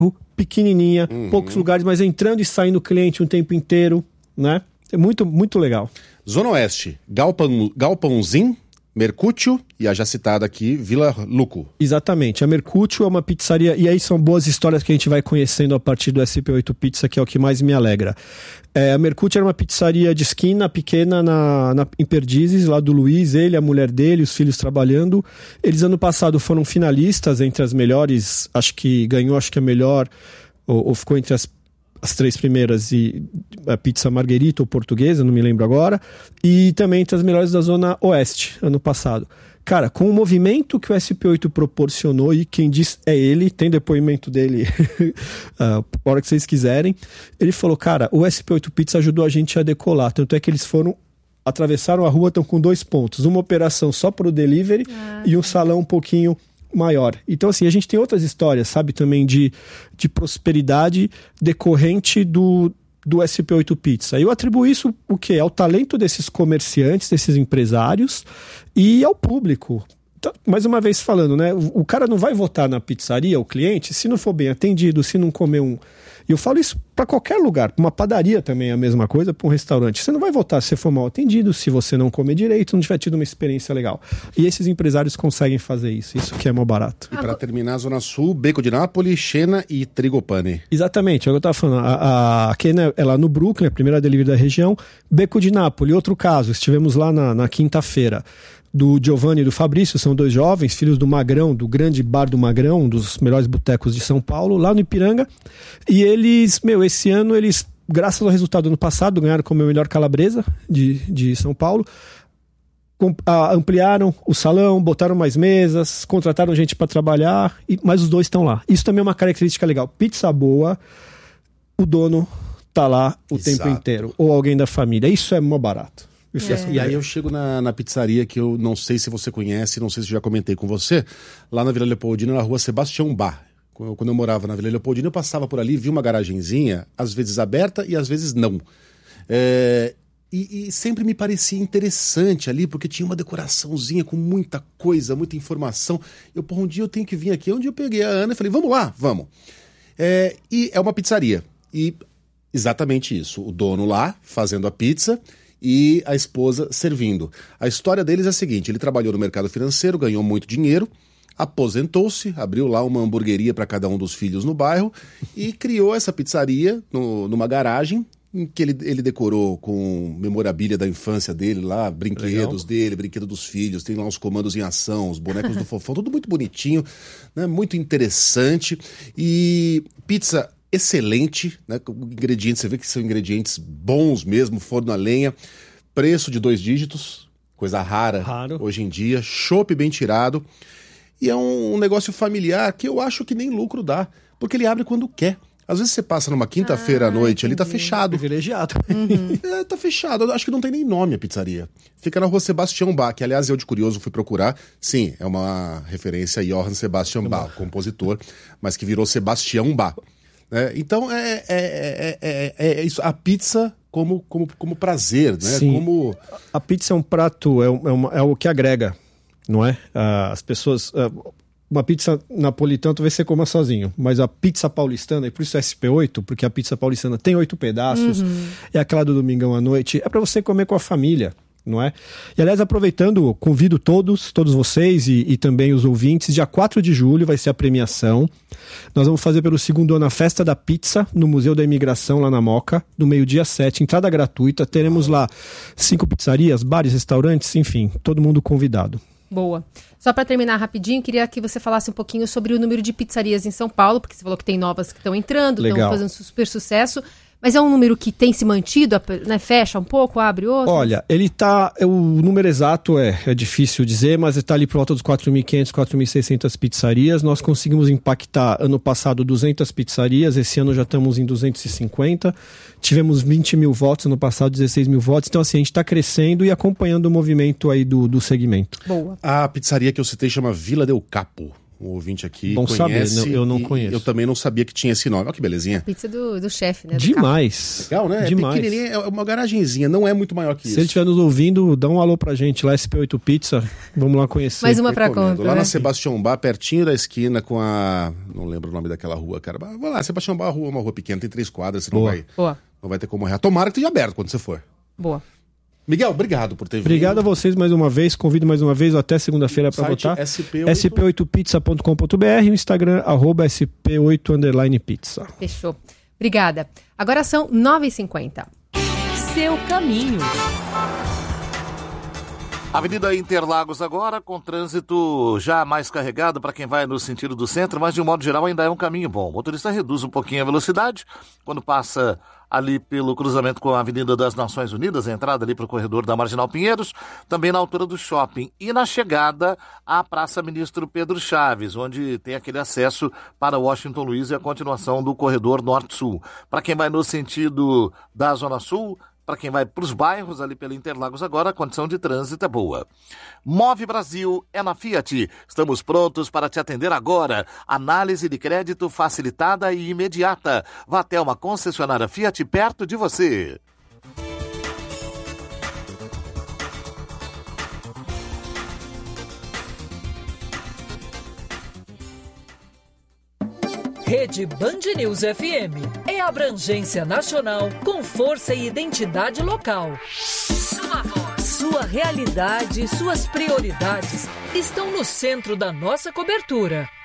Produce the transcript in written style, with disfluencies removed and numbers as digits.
pequenininha, poucos lugares, mas entrando e saindo cliente o tempo inteiro, né? É muito, muito legal. Zona Oeste, Galpãozinho, Mercúcio e a já citada aqui, Vila Luco. Exatamente. A Mercúcio é uma pizzaria, e aí são boas histórias que a gente vai conhecendo a partir do SP8 Pizza, que é o que mais me alegra. A Mercúcio era uma pizzaria de esquina, pequena, em Perdizes, lá do Luiz, ele, a mulher dele, os filhos trabalhando. Eles, ano passado, foram finalistas entre as melhores, acho que a melhor, ou ficou entre as 3 primeiras, e a pizza margherita ou portuguesa, não me lembro agora, e também entre as melhores da Zona Oeste, ano passado. Cara, com o movimento que o SP8 proporcionou, e quem diz é ele, tem depoimento dele a hora que vocês quiserem, ele falou, cara, o SP8 Pizza ajudou a gente a decolar, tanto é que eles atravessaram a rua, estão com 2 pontos, uma operação só para o delivery e um salão um pouquinho maior. Então, assim, a gente tem outras histórias, sabe, também de prosperidade decorrente do SP8 Pizza. Eu atribuo isso o quê? Ao talento desses comerciantes, desses empresários e ao público. Então, mais uma vez falando, né? O cara não vai votar na pizzaria, o cliente, se não for bem atendido, se não comer E eu falo isso para qualquer lugar. Uma padaria também é a mesma coisa, para um restaurante. Você não vai votar se você for mal atendido, se você não comer direito, não tiver tido uma experiência legal. E esses empresários conseguem fazer isso que é mó barato. E para terminar, Zona Sul, Becco de Nápoles, Scena e Trigopane. Exatamente, é o que eu estava falando. A Scena é lá no Brooklyn, a primeira delivery da região. Becco de Nápoles, outro caso, estivemos lá na quinta-feira. Do Giovanni e do Fabrício, são 2 jovens, filhos do Magrão, do grande bar do Magrão, um dos melhores botecos de São Paulo, lá no Ipiranga. E eles, esse ano, graças ao resultado do ano passado, ganharam como a melhor calabresa de São Paulo. Ampliaram o salão, botaram mais mesas, contrataram gente para trabalhar, mas os 2 estão lá. Isso também é uma característica legal. Pizza boa, o dono tá lá o tempo inteiro, ou alguém da família. Isso é mó barato. E aí eu chego na pizzaria que eu não sei se você conhece, não sei se já comentei com você, lá na Vila Leopoldina, na rua Sebastião Bach. Quando eu morava na Vila Leopoldina, eu passava por ali, vi uma garagenzinha, às vezes aberta e às vezes não. E sempre me parecia interessante ali, porque tinha uma decoraçãozinha com muita coisa, muita informação. Um dia eu tenho que vir aqui, onde eu peguei a Ana e falei, vamos lá, vamos. E é uma pizzaria. E exatamente isso, o dono lá fazendo a pizza e a esposa servindo. A história deles é a seguinte, ele trabalhou no mercado financeiro, ganhou muito dinheiro, aposentou-se, abriu lá uma hamburgueria para cada um dos filhos no bairro e criou essa pizzaria numa garagem em que ele decorou com memorabilia da infância dele lá, brinquedos dele, brinquedo dos filhos, tem lá uns comandos em ação, os bonecos do Fofão, tudo muito bonitinho, né? Muito interessante. E pizza excelente, né? Ingredientes, você vê que são ingredientes bons mesmo, forno a lenha, preço de 2 dígitos, coisa raro hoje em dia, chopp bem tirado, e é um negócio familiar que eu acho que nem lucro dá, porque ele abre quando quer. Às vezes você passa numa quinta-feira à noite, ali tá fechado. Privilegiado. Tá fechado. Eu acho que não tem nem nome a pizzaria. Fica na rua Sebastião Bach, que aliás eu de curioso fui procurar. Sim, é uma referência a Johann Sebastian Bach, compositor, mas que virou Sebastião Bach. Então é isso, a pizza como prazer, né? Sim. A pizza é um prato, é o que agrega, não é? As pessoas... Uma pizza napolitana talvez você coma sozinho, mas a pizza paulistana, e por isso é SP8, porque a pizza paulistana tem 8 pedaços, é aquela do domingão à noite, é para você comer com a família, não é? E aliás, aproveitando, convido todos vocês e também os ouvintes, dia 4 de julho vai ser a premiação. Nós vamos fazer pelo 2º ano a Festa da Pizza no Museu da Imigração, lá na Moca, no meio-dia 7, entrada gratuita. Teremos lá 5 pizzarias, bares, restaurantes, enfim, todo mundo convidado. Boa. Só para terminar rapidinho, queria que você falasse um pouquinho sobre o número de pizzarias em São Paulo, porque você falou que tem novas que estão entrando, estão fazendo super sucesso. Mas é um número que tem se mantido, né? Fecha um pouco, abre outro? Olha, ele tá... O número exato é difícil dizer, mas está ali por volta dos 4.500, 4.600 pizzarias. Nós conseguimos impactar, ano passado, 200 pizzarias. Esse ano já estamos em 250. Tivemos 20 mil votos, ano passado 16 mil votos. Então, assim, a gente está crescendo e acompanhando o movimento aí do segmento. Boa. A pizzaria que eu citei chama Vila del Capo. ouvinte aqui Bom conhece. Saber, eu não conheço. Eu também não sabia que tinha esse nome. Olha que belezinha. A pizza do chefe, né? Demais. Legal, né? Demais. É pequenininha, é uma garagenzinha, não é muito maior que isso. Se ele estiver nos ouvindo, dá um alô pra gente lá, SP8 Pizza. Vamos lá conhecer. Mais uma pra conta. Lá na Sebastião Bar, pertinho da esquina com a... Não lembro o nome daquela rua, cara. Vai lá, Sebastião Bar, uma rua pequena, tem 3 quadras, você não vai ter como errar. Tomara que esteja aberto quando você for. Boa. Miguel, obrigado por ter vindo. Obrigado a vocês mais uma vez. Convido mais uma vez até segunda-feira para votar. sp8pizza.com.br, o Instagram @sp8_pizza. Fechou. Obrigada. Agora são 9h50. Seu caminho. Avenida Interlagos agora, com trânsito já mais carregado para quem vai no sentido do centro, mas de um modo geral ainda é um caminho bom. O motorista reduz um pouquinho a velocidade quando passa ali pelo cruzamento com a Avenida das Nações Unidas, a entrada ali para o corredor da Marginal Pinheiros, também na altura do shopping e na chegada à Praça Ministro Pedro Chaves, onde tem aquele acesso para Washington Luiz e a continuação do corredor Norte-Sul. Para quem vai no sentido da Zona Sul, para quem vai para os bairros ali pelo Interlagos agora, a condição de trânsito é boa. Move Brasil é na Fiat. Estamos prontos para te atender agora. Análise de crédito facilitada e imediata. Vá até uma concessionária Fiat perto de você. Rede Band News FM é abrangência nacional com força e identidade local. Sua voz, sua realidade, suas prioridades estão no centro da nossa cobertura.